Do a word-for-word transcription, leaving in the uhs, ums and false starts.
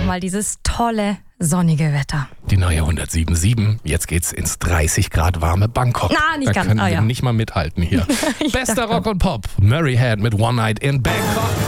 mal dieses tolle, sonnige Wetter. Die neue hundertsieben Komma sieben. Jetzt geht's ins dreißig Grad warme Bangkok. Na, nicht da ganz. können Ah, wir ja. nicht mal mithalten hier. Bester Rock und Pop. Murray Head mit One Night in Bangkok.